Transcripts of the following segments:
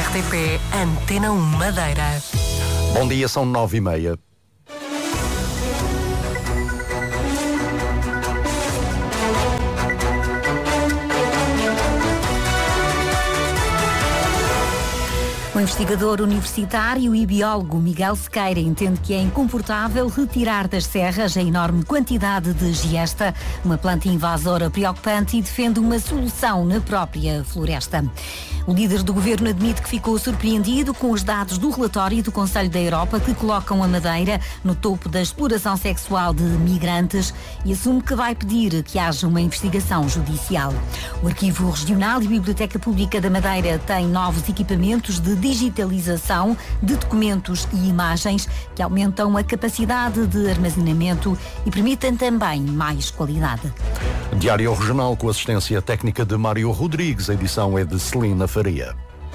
RTP Antena 1 Madeira. Bom dia, são 9h30. O investigador universitário e biólogo Miguel Sequeira entende que é incomportável retirar das serras a enorme quantidade de giesta, uma planta invasora preocupante, e defende uma solução na própria floresta. O líder do governo admite que ficou surpreendido com os dados do relatório do Conselho da Europa que colocam a Madeira no topo da exploração sexual de migrantes e assume que vai pedir que haja uma investigação judicial. O Arquivo Regional e Biblioteca Pública da Madeira têm novos equipamentos de digitalização de documentos e imagens que aumentam a capacidade de armazenamento e permitem também mais qualidade. Diário Regional com assistência técnica de Mário Rodrigues. A edição é de Celina Faria.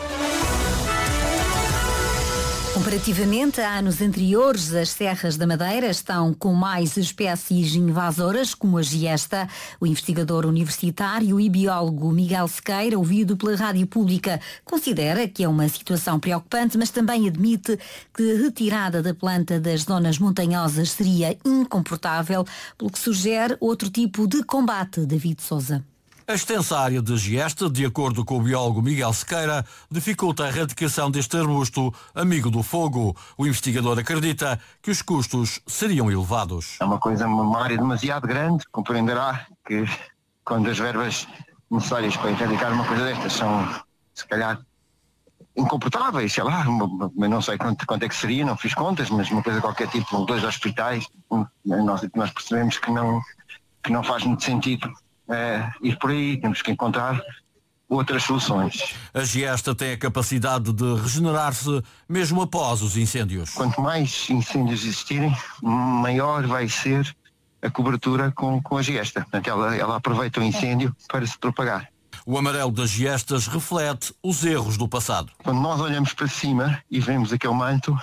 Comparativamente a anos anteriores, as serras da Madeira estão com mais espécies invasoras, como a giesta. O investigador universitário e biólogo Miguel Sequeira, ouvido pela Rádio Pública, considera que é uma situação preocupante, mas também admite que a retirada da planta das zonas montanhosas seria incomportável, pelo que sugere outro tipo de combate. David Sousa. A extensa área de giesta, de acordo com o biólogo Miguel Sequeira, dificulta a erradicação deste arbusto amigo do fogo. O investigador acredita que os custos seriam elevados. É uma área demasiado grande. Compreenderá que quando as verbas necessárias para erradicar uma coisa destas são, se calhar, incomportáveis, sei lá, mas não sei quanto é que seria, não fiz contas, mas uma coisa qualquer tipo, 2 hospitais, nós percebemos que não faz muito sentido ir por aí. Temos que encontrar outras soluções. A giesta tem a capacidade de regenerar-se mesmo após os incêndios. Quanto mais incêndios existirem, maior vai ser a cobertura com a giesta. Portanto, ela aproveita o incêndio para se propagar. O amarelo das giestas reflete os erros do passado. Quando nós olhamos para cima e vemos aquele manto,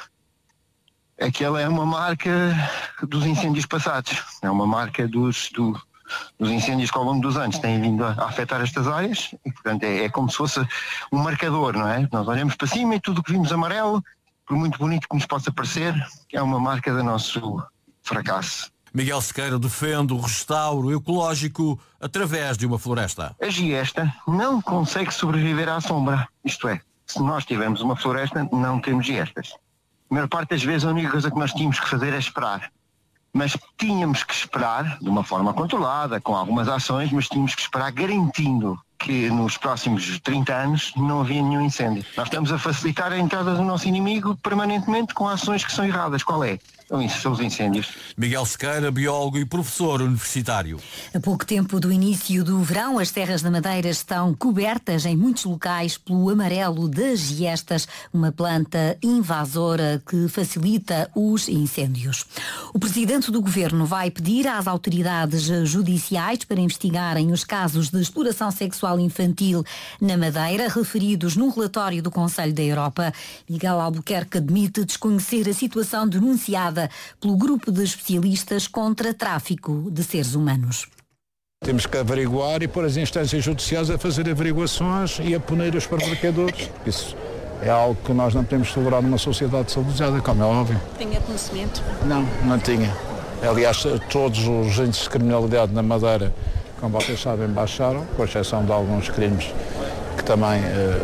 aquela é uma marca dos incêndios passados. É uma marca dos incêndios que ao longo dos anos têm vindo a afetar estas áreas e, portanto, é como se fosse um marcador, não é? Nós olhamos para cima e tudo o que vimos amarelo, por muito bonito que nos possa parecer, é uma marca do nosso fracasso. Miguel Sequeira defende o restauro ecológico através de uma floresta. A giesta não consegue sobreviver à sombra. Isto é, se nós tivermos uma floresta, não temos giestas. A maior parte das vezes a única coisa que nós tínhamos que fazer é esperar. Mas tínhamos que esperar de uma forma controlada, com algumas ações, mas tínhamos que esperar garantindo que nos próximos 30 anos não havia nenhum incêndio. Nós estamos a facilitar a entrada do nosso inimigo permanentemente com ações que são erradas. Qual é? São os incêndios. Miguel Sequeira, biólogo e professor universitário. A pouco tempo do início do verão, as terras da Madeira estão cobertas em muitos locais pelo amarelo das giestas, uma planta invasora que facilita os incêndios. O presidente do governo vai pedir às autoridades judiciais para investigarem os casos de exploração sexual infantil na Madeira, referidos num relatório do Conselho da Europa. Miguel Albuquerque admite desconhecer a situação denunciada pelo grupo de especialistas contra tráfico de seres humanos. Temos que averiguar e pôr as instâncias judiciais a fazer averiguações e a punir os perpetradores. Isso é algo que nós não podemos tolerar numa sociedade civilizada, como é óbvio. Tinha conhecimento? Não tinha. Aliás, todos os índices de criminalidade na Madeira, como vocês sabem, baixaram, com exceção de alguns crimes que também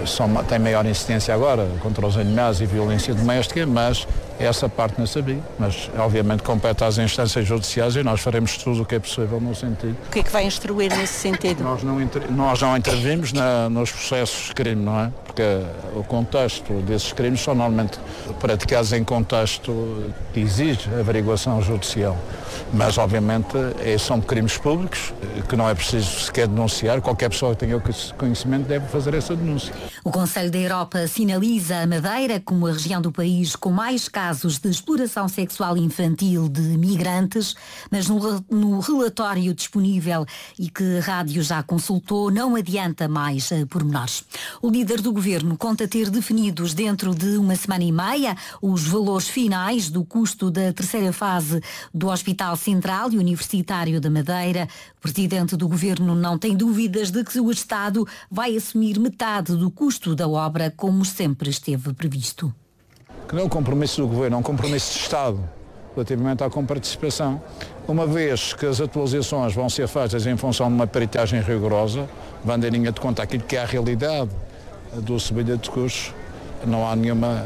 têm maior incidência agora, contra os animais e violência doméstica, mas essa parte não sabia. Mas, obviamente, compete às instâncias judiciais e nós faremos tudo o que é possível no sentido. O que é que vai instruir nesse sentido? Nós não intervimos nos processos de crime, não é? Porque o contexto desses crimes são normalmente praticados em contexto que exige averiguação judicial. Mas, obviamente, são crimes públicos que não é preciso sequer denunciar. Qualquer pessoa que tenha o conhecimento deve fazer essa denúncia. O Conselho da Europa sinaliza a Madeira como a região do país com mais casos de exploração sexual infantil de migrantes, mas no relatório disponível e que a rádio já consultou, não adianta mais pormenores. O líder do governo conta ter definidos dentro de uma semana e meia os valores finais do custo da terceira fase do Hospital Central e Universitário da Madeira. O presidente do governo não tem dúvidas de que o Estado vai assumir metade do custo custo da obra como sempre esteve previsto. Que não é um compromisso do Governo, é um compromisso de Estado relativamente à comparticipação. Uma vez que as atualizações vão ser feitas em função de uma peritagem rigorosa, vão em linha de conta aquilo que é a realidade do subida de custos, não há nenhuma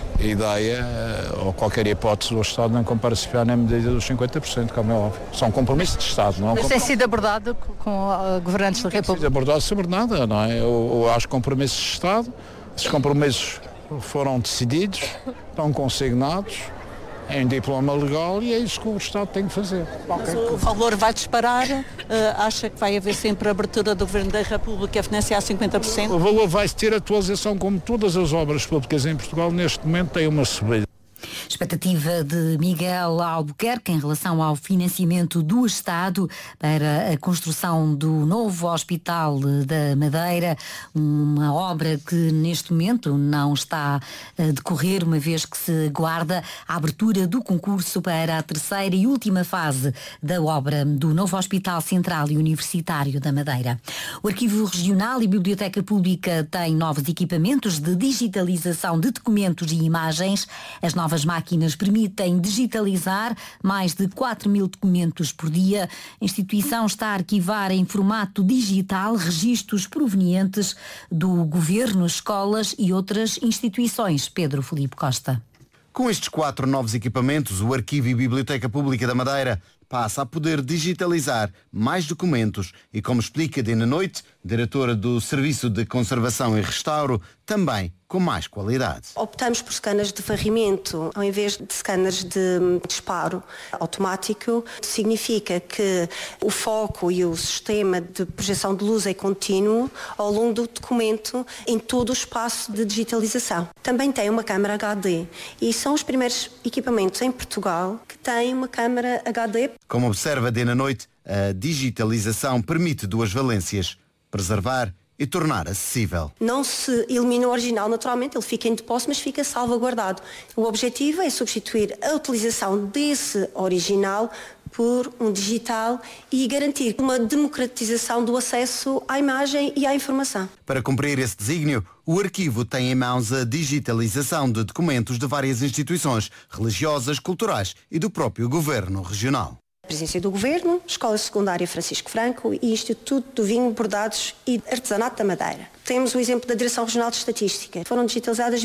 ideia ou qualquer hipótese do Estado não comparticipar na medida dos 50%, como é óbvio. São compromissos de Estado, não é? Mas tem sido abordado com governantes da República? Tem sido abordado sobre nada, não é? Eu acho compromissos de Estado, esses compromissos foram decididos, estão consignados em diploma legal e é isso que o Estado tem que fazer. Mas o valor vai disparar? Acha que vai haver sempre abertura do Governo da República a financiar 50%? O valor vai ter atualização como todas as obras públicas em Portugal neste momento têm uma subida. Expectativa de Miguel Albuquerque em relação ao financiamento do Estado para a construção do novo Hospital da Madeira, uma obra que neste momento não está a decorrer, uma vez que se aguarda a abertura do concurso para a terceira e última fase da obra do novo Hospital Central e Universitário da Madeira. O Arquivo Regional e Biblioteca Pública têm novos equipamentos de digitalização de documentos e imagens. As novas máquinas permitem digitalizar mais de 4.000 documentos por dia. A instituição está a arquivar em formato digital registros provenientes do Governo, escolas e outras instituições. Pedro Filipe Costa. Com estes 4 novos equipamentos, o Arquivo e Biblioteca Pública da Madeira passa a poder digitalizar mais documentos e, como explica Dina Noite, diretora do Serviço de Conservação e Restauro, também com mais qualidade. Optamos por scanners de varrimento ao invés de scanners de disparo automático. Significa que o foco e o sistema de projeção de luz é contínuo ao longo do documento em todo o espaço de digitalização. Também tem uma câmara HD e são os primeiros equipamentos em Portugal que têm uma câmara HD. Como observa Dina Noite, a digitalização permite 2 valências: preservar e tornar acessível. Não se elimina o original naturalmente, ele fica em depósito, mas fica salvaguardado. O objetivo é substituir a utilização desse original por um digital e garantir uma democratização do acesso à imagem e à informação. Para cumprir esse desígnio, o arquivo tem em mãos a digitalização de documentos de várias instituições religiosas, culturais e do próprio Governo Regional. Presidência do Governo, Escola Secundária Francisco Franco e Instituto do Vinho, Bordados e Artesanato da Madeira. Temos o exemplo da Direção Regional de Estatística. Foram digitalizadas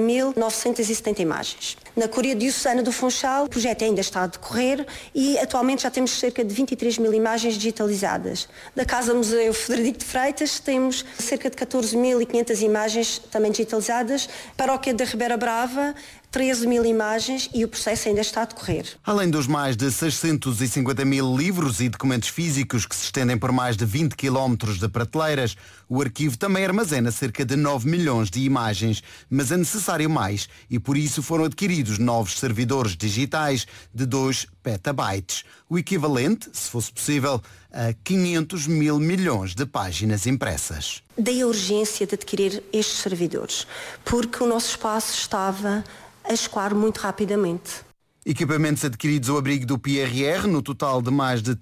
21.970 imagens. Na Coreia Diocesana do Funchal, o projeto ainda está a decorrer e atualmente já temos cerca de 23.000 imagens digitalizadas. Da Casa Museu Frederico de Freitas temos cerca de 14.500 imagens também digitalizadas. Paróquia da Ribeira Brava, 13.000 imagens e o processo ainda está a decorrer. Além dos mais de 650.000 livros e documentos físicos que se estendem por mais de 20 km de prateleiras, o arquivo também armazena cerca de 9 milhões de imagens, mas é necessário mais e por isso foram adquiridos novos servidores digitais de 2 petabytes, o equivalente, se fosse possível, a 500 mil milhões de páginas impressas. Daí a urgência de adquirir estes servidores, porque o nosso espaço estava a escoar muito rapidamente. Equipamentos adquiridos ao abrigo do PRR, no total de mais de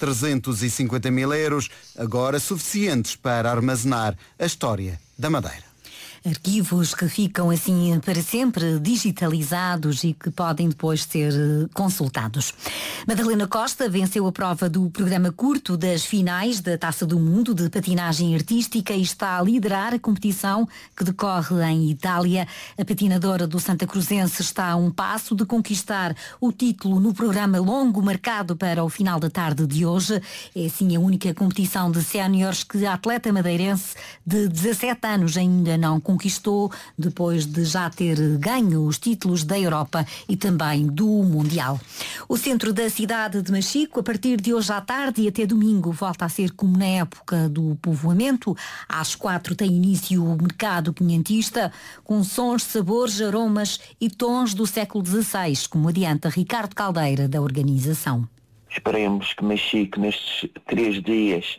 350 mil euros, agora suficientes para armazenar a história da Madeira. Arquivos que ficam assim para sempre digitalizados e que podem depois ser consultados. Madalena Costa venceu a prova do programa curto das finais da Taça do Mundo de patinagem artística e está a liderar a competição que decorre em Itália. A patinadora do Santa Cruzense está a um passo de conquistar o título no programa longo marcado para o final da tarde de hoje. É assim a única competição de séniores que a atleta madeirense de 17 anos ainda não conquistou, depois de já ter ganho os títulos da Europa e também do Mundial. O centro da cidade de Machico, a partir de hoje à tarde e até domingo, volta a ser como na época do povoamento. Às 4 tem início o mercado quinhentista, com sons, sabores, aromas e tons do século XVI, como adianta Ricardo Caldeira, da organização. Esperemos que Machico, nestes 3 dias,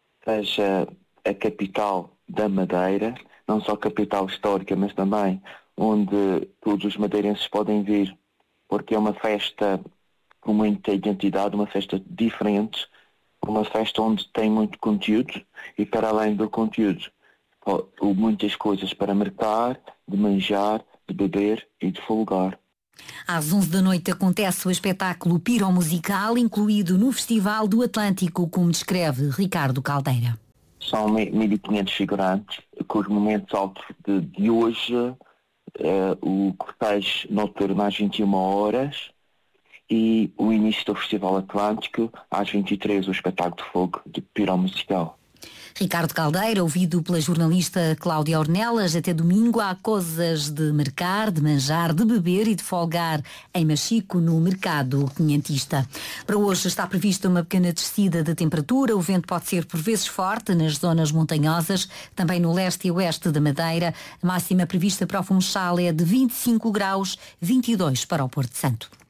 seja a capital da Madeira, não só capital histórica, mas também onde todos os madeirenses podem vir, porque é uma festa com muita identidade, uma festa diferente, uma festa onde tem muito conteúdo e, para além do conteúdo, muitas coisas para mercar, de manjar, de beber e de folgar. Às 11 da noite acontece o espetáculo piromusical incluído no Festival do Atlântico, como descreve Ricardo Caldeira. São 1.500 figurantes, com os momentos altos de hoje, o cortejo noturno às 21 horas e o início do Festival Atlântico às 23, o espetáculo de fogo de piromusical. Ricardo Caldeira, ouvido pela jornalista Cláudia Ornelas, até domingo há coisas de mercar, de manjar, de beber e de folgar em Machico, no mercado quinhentista. Para hoje está prevista uma pequena descida de temperatura, o vento pode ser por vezes forte nas zonas montanhosas, também no leste e oeste da Madeira. A máxima prevista para o Funchal é de 25 graus, 22 para o Porto Santo.